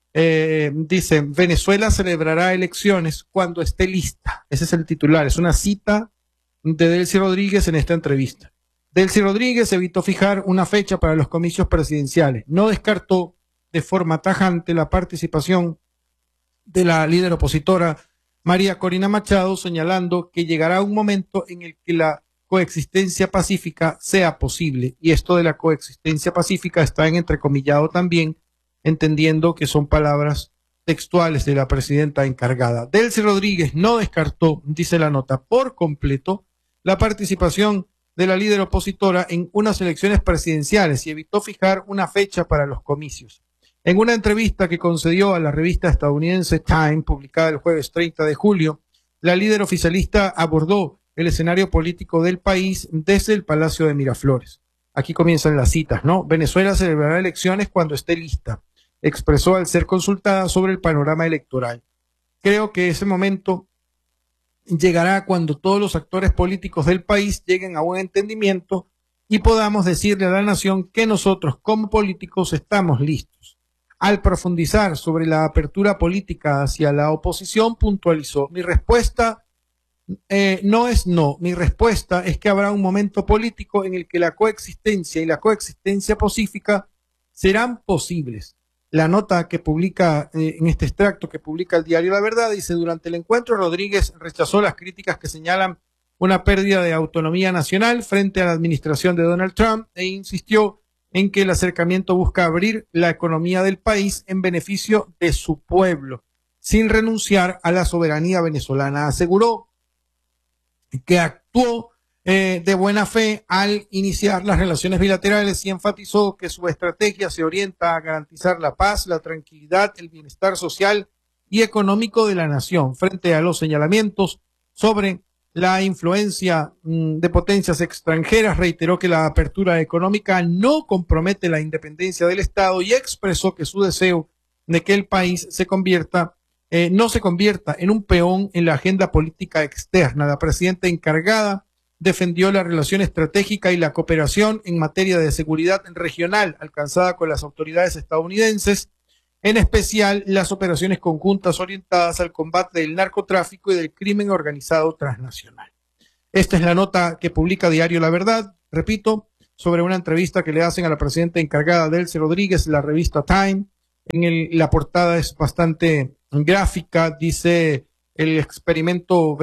F: Dice, Venezuela celebrará elecciones cuando esté lista. Ese es el titular, es una cita de Delcy Rodríguez en esta entrevista. Delcy Rodríguez evitó fijar una fecha para los comicios presidenciales. No descartó de forma tajante la participación de la líder opositora María Corina Machado, señalando que llegará un momento en el que la coexistencia pacífica sea posible. Y esto de la coexistencia pacífica está en entrecomillado también, entendiendo que son palabras textuales de la presidenta encargada. Delcy Rodríguez no descartó, dice la nota, por completo la participación de la líder opositora en unas elecciones presidenciales y evitó fijar una fecha para los comicios. En una entrevista que concedió a la revista estadounidense Time, publicada el jueves 30 de julio, la líder oficialista abordó el escenario político del país desde el Palacio de Miraflores. Aquí comienzan las citas, ¿no? Venezuela celebrará elecciones cuando esté lista, expresó al ser consultada sobre el panorama electoral. Creo que ese momento llegará cuando todos los actores políticos del país lleguen a un entendimiento y podamos decirle a la nación que nosotros como políticos estamos listos. Al profundizar sobre la apertura política hacia la oposición, puntualizó, mi respuesta no es no, mi respuesta es que habrá un momento político en el que la coexistencia y la coexistencia pacífica serán posibles. La nota que publica en este extracto que publica el diario La Verdad dice, durante el encuentro Rodríguez rechazó las críticas que señalan una pérdida de autonomía nacional frente a la administración de Donald Trump e insistió en que el acercamiento busca abrir la economía del país en beneficio de su pueblo, sin renunciar a la soberanía venezolana. Aseguró que actuó de buena fe al iniciar las relaciones bilaterales y enfatizó que su estrategia se orienta a garantizar la paz, la tranquilidad, el bienestar social y económico de la nación. Frente a los señalamientos sobre la influencia de potencias extranjeras, reiteró que la apertura económica no compromete la independencia del Estado y expresó que su deseo de que el país no se convierta en un peón en la agenda política externa. La presidenta encargada defendió la relación estratégica y la cooperación en materia de seguridad regional alcanzada con las autoridades estadounidenses, en especial las operaciones conjuntas orientadas al combate del narcotráfico y del crimen organizado transnacional. Esta es la nota que publica Diario La Verdad, repito, sobre una entrevista que le hacen a la presidenta encargada Delcy Rodríguez, la revista Time. La portada es bastante gráfica, dice el experimento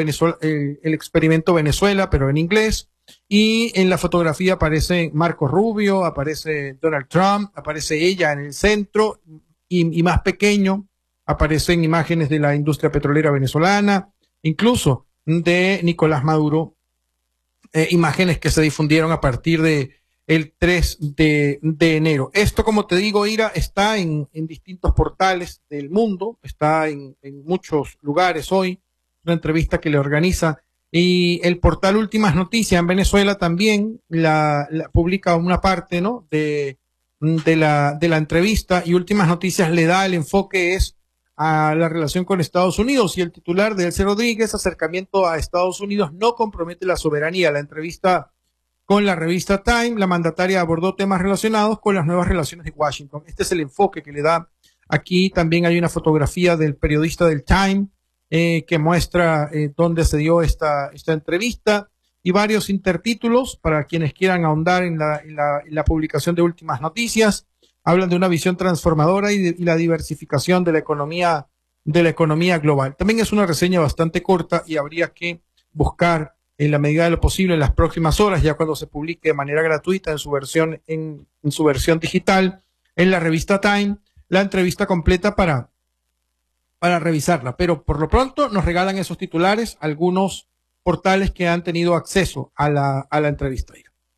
F: Venezuela, pero en inglés, y en la fotografía aparece Marco Rubio, aparece Donald Trump, aparece ella en el centro, y más pequeño aparecen imágenes de la industria petrolera venezolana, incluso de Nicolás Maduro, imágenes que se difundieron a partir de el 3 de enero. Esto, como te digo, Ira, está en distintos portales del mundo, está en muchos lugares hoy, una entrevista que le organiza, y el portal Últimas Noticias en Venezuela también la publica una parte, ¿no?, de la entrevista, y Últimas Noticias le da el enfoque es a la relación con Estados Unidos, y el titular de Elce Rodríguez, acercamiento a Estados Unidos no compromete la soberanía. La entrevista con la revista Time, la mandataria abordó temas relacionados con las nuevas relaciones de Washington. Este es el enfoque que le da aquí. También hay una fotografía del periodista del Time que muestra dónde se dio esta entrevista, y varios intertítulos para quienes quieran ahondar en la publicación de Últimas Noticias. Hablan de una visión transformadora y la diversificación de la economía global. También es una reseña bastante corta y habría que buscar en la medida de lo posible en las próximas horas, ya cuando se publique de manera gratuita en su versión digital en la revista Time, la entrevista completa para revisarla. Pero por lo pronto nos regalan esos titulares algunos portales que han tenido acceso a la entrevista.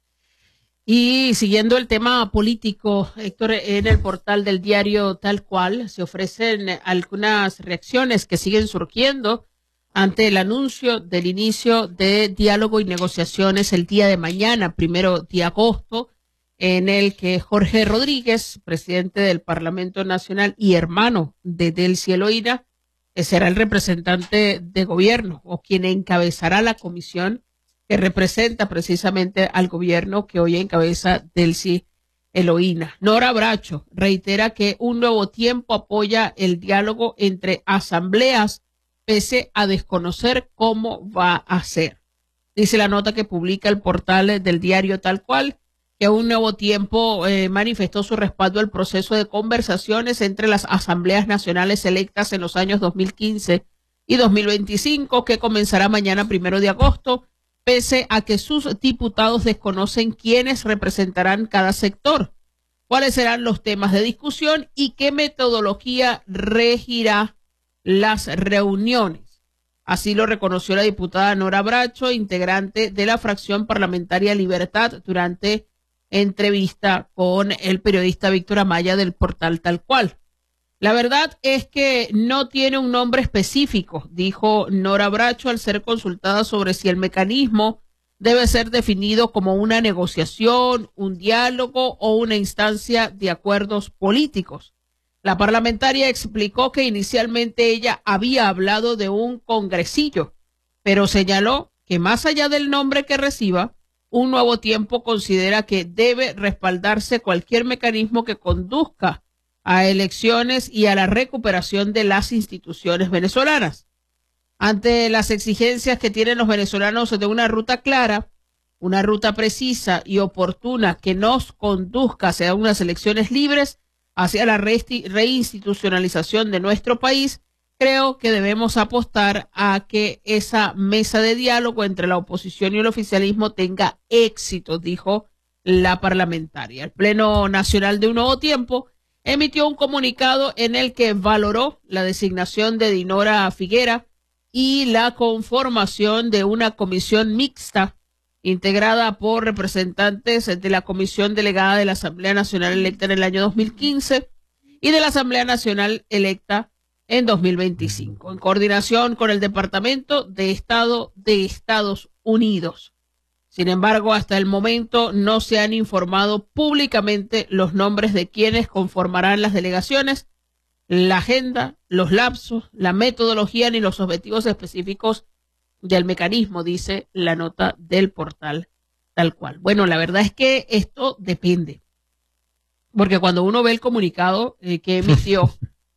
D: Y siguiendo el tema político, Héctor, en el portal del diario Tal Cual se ofrecen algunas reacciones que siguen surgiendo ante el anuncio del inicio de diálogo y negociaciones el día de mañana, 1 de agosto, en el que Jorge Rodríguez, presidente del Parlamento Nacional y hermano de Delcy Eloína, será el representante de gobierno o quien encabezará la comisión que representa precisamente al gobierno que hoy encabeza Delcy Eloína. Nora Bracho reitera que Un Nuevo Tiempo apoya el diálogo entre asambleas pese a desconocer cómo va a ser. Dice la nota que publica el portal del diario Tal Cual que Un Nuevo Tiempo manifestó su respaldo al proceso de conversaciones entre las asambleas nacionales electas en los años 2015 y 2025 que comenzará mañana 1 de agosto, pese a que sus diputados desconocen quiénes representarán cada sector, cuáles serán los temas de discusión y qué metodología regirá las reuniones. Así lo reconoció la diputada Nora Bracho, integrante de la fracción parlamentaria Libertad, durante entrevista con el periodista Víctor Amaya del portal Tal Cual. La verdad es que no tiene un nombre específico, dijo Nora Bracho al ser consultada sobre si el mecanismo debe ser definido como una negociación, un diálogo o una instancia de acuerdos políticos. La parlamentaria explicó que inicialmente ella había hablado de un congresillo, pero señaló que más allá del nombre que reciba, Un Nuevo Tiempo considera que debe respaldarse cualquier mecanismo que conduzca a elecciones y a la recuperación de las instituciones venezolanas. Ante las exigencias que tienen los venezolanos de una ruta clara, una ruta precisa y oportuna que nos conduzca hacia unas elecciones libres, hacia la reinstitucionalización de nuestro país, creo que debemos apostar a que esa mesa de diálogo entre la oposición y el oficialismo tenga éxito, dijo la parlamentaria. El Pleno Nacional de Un Nuevo Tiempo emitió un comunicado en el que valoró la designación de Dinora Figuera y la conformación de una comisión mixta integrada por representantes de la Comisión Delegada de la Asamblea Nacional electa en el año 2015 y de la Asamblea Nacional electa en 2025, en coordinación con el Departamento de Estado de Estados Unidos. Sin embargo, hasta el momento no se han informado públicamente los nombres de quienes conformarán las delegaciones, la agenda, los lapsos, la metodología ni los objetivos específicos del mecanismo, dice la nota del portal Tal Cual. Bueno, la verdad es que esto depende, porque cuando uno ve el comunicado que emitió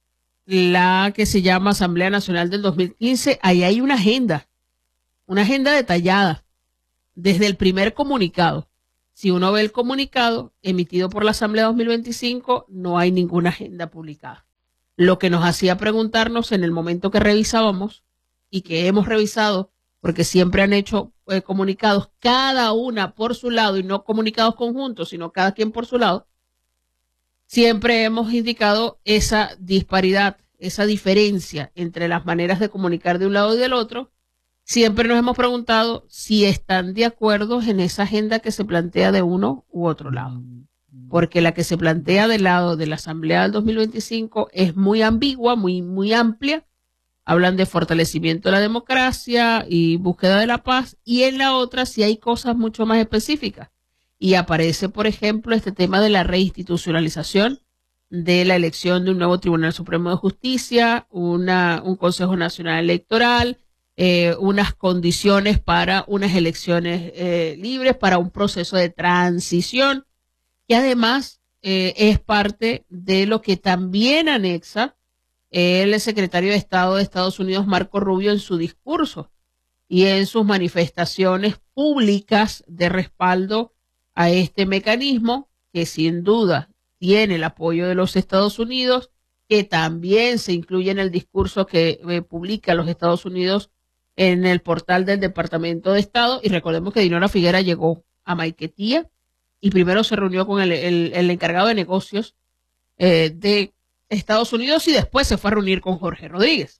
D: la que se llama Asamblea Nacional del 2015, ahí hay una agenda detallada desde el primer comunicado. Si uno ve el comunicado emitido por la Asamblea 2025, no hay ninguna agenda publicada. Lo que nos hacía preguntarnos en el momento que revisábamos y que hemos revisado, porque siempre han hecho comunicados cada una por su lado y no comunicados conjuntos, sino cada quien por su lado, siempre hemos indicado esa disparidad, esa diferencia entre las maneras de comunicar de un lado y del otro, siempre nos hemos preguntado si están de acuerdo en esa agenda que se plantea de uno u otro lado. Porque la que se plantea del lado de la Asamblea del 2025 es muy ambigua, muy amplia. Hablan de fortalecimiento de la democracia y búsqueda de la paz. Y en la otra sí hay cosas mucho más específicas. Y aparece, por ejemplo, este tema de la reinstitucionalización de la elección de un nuevo Tribunal Supremo de Justicia, un Consejo Nacional Electoral, unas condiciones para unas elecciones libres, para un proceso de transición, que además es parte de lo que también anexa el secretario de Estado de Estados Unidos, Marco Rubio, en su discurso y en sus manifestaciones públicas de respaldo a este mecanismo, que sin duda tiene el apoyo de los Estados Unidos, que también se incluye en el discurso que publica los Estados Unidos en el portal del Departamento de Estado. Y recordemos que Dinora Figuera llegó a Maiquetía y primero se reunió con el encargado de negocios de Estados Unidos y después se fue a reunir con Jorge Rodríguez.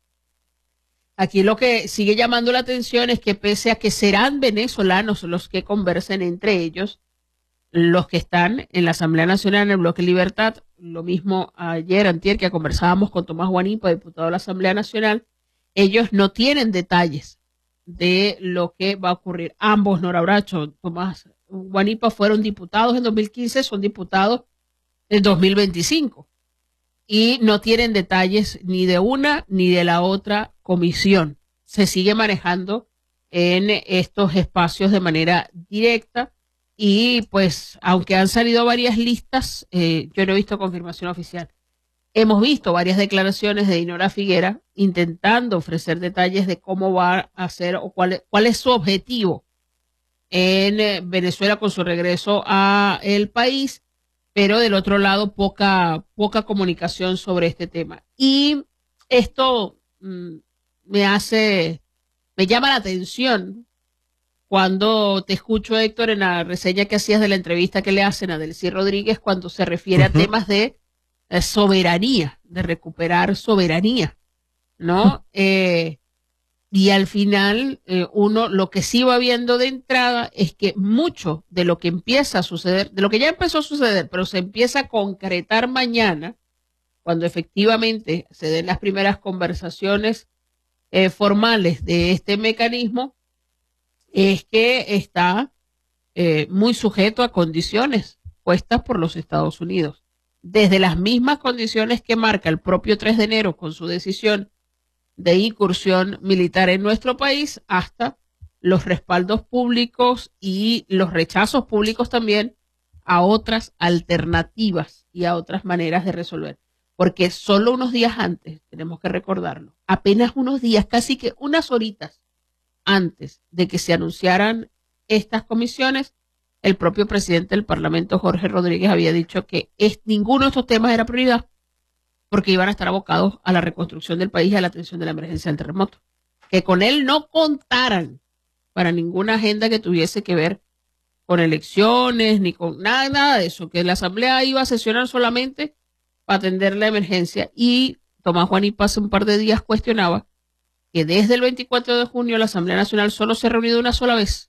D: Aquí lo que sigue llamando la atención es que pese a que serán venezolanos los que conversen entre ellos, los que están en la Asamblea Nacional, en el Bloque Libertad, lo mismo ayer, antier, que conversábamos con Tomás Guanipa, diputado de la Asamblea Nacional, ellos no tienen detalles de lo que va a ocurrir. Ambos, Nora Bracho, Tomás Guanipa, fueron diputados en 2015, son diputados en 2025 y no tienen detalles ni de una ni de la otra comisión. Se sigue manejando en estos espacios de manera directa y pues aunque han salido varias listas, yo no he visto confirmación oficial. Hemos visto varias declaraciones de Dinora Figuera intentando ofrecer detalles de cómo va a ser o cuál es su objetivo en Venezuela con su regreso a el país, pero del otro lado poca comunicación sobre este tema. Y esto me llama la atención cuando te escucho, Héctor, en la reseña que hacías de la entrevista que le hacen a Delcy Rodríguez, cuando se refiere a temas de soberanía, de recuperar soberanía, ¿no? Y al final, uno lo que sí va viendo de entrada es que mucho de lo que empieza a suceder, de lo que ya empezó a suceder, pero se empieza a concretar mañana, cuando efectivamente se den las primeras conversaciones formales de este mecanismo, es que está muy sujeto a condiciones puestas por los Estados Unidos. Desde las mismas condiciones que marca el propio 3 de enero con su decisión de incursión militar en nuestro país, hasta los respaldos públicos y los rechazos públicos también a otras alternativas y a otras maneras de resolver. Porque solo unos días antes, tenemos que recordarlo, apenas unos días, casi que unas horitas antes de que se anunciaran estas comisiones, el propio presidente del Parlamento, Jorge Rodríguez, había dicho que ninguno de estos temas era prioridad porque iban a estar abocados a la reconstrucción del país y a la atención de la emergencia del terremoto. Que con él no contaran para ninguna agenda que tuviese que ver con elecciones ni con nada de eso, que la Asamblea iba a sesionar solamente para atender la emergencia. Y Tomás Guanipa hace un par de días cuestionaba que desde el 24 de junio la Asamblea Nacional solo se ha reunido una sola vez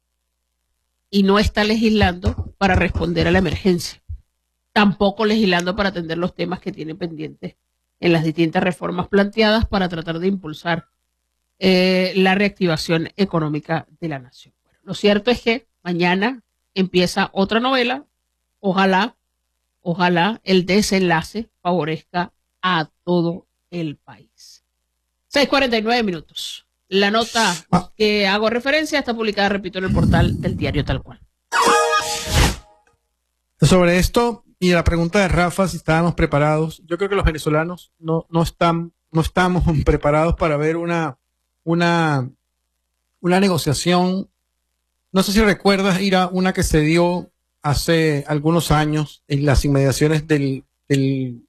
D: y no está legislando para responder a la emergencia. Tampoco legislando para atender los temas que tiene pendientes en las distintas reformas planteadas para tratar de impulsar la reactivación económica de la nación. Bueno, lo cierto es que mañana empieza otra novela. Ojalá el desenlace favorezca a todo el país. 6:49 minutos. La nota que hago referencia está publicada, repito, en el portal del diario Tal Cual.
F: Sobre esto y la pregunta de Rafa, si estábamos preparados, yo creo que los venezolanos no estamos preparados para ver una negociación. No sé si recuerdas, Ira, una que se dio hace algunos años en las inmediaciones del